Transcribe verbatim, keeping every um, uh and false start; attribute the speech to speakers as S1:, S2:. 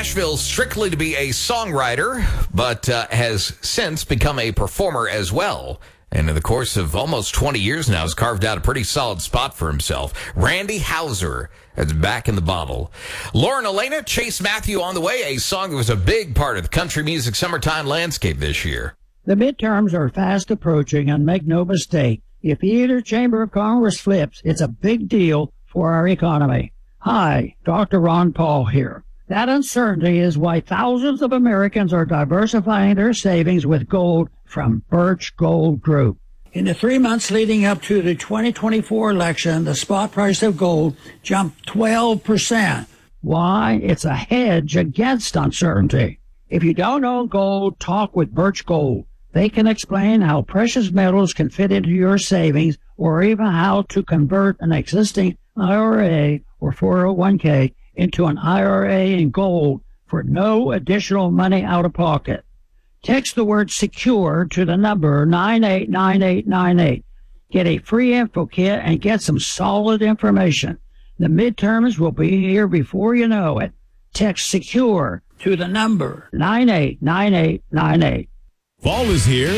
S1: Nashville strictly to be a songwriter, but uh, has since become a performer as well. And in the course of almost twenty years now, has carved out a pretty solid spot for himself. Randy Houser is back in the bottle. Lauren Elena, Chase Matthew on the way, a song that was a big part of the country music summertime landscape this year.
S2: The midterms are fast approaching, and make no mistake, if either chamber of Congress flips, it's a big deal for our economy. Hi, Doctor Ron Paul here. That uncertainty is why thousands of Americans are diversifying their savings with gold from Birch Gold Group. In the three months leading up to the twenty twenty-four election, the spot price of gold jumped twelve percent. Why? It's a hedge against uncertainty. If you don't own gold, talk with Birch Gold. They can explain how precious metals can fit into your savings, or even how to convert an existing I R A or four oh one k into an I R A in gold for no additional money out of pocket. Text the word SECURE to the number nine eight nine eight nine eight. Get a free info kit and get some solid information. The midterms will be here before you know it. Text SECURE to the number nine eight nine eight nine eight.
S3: Fall is here,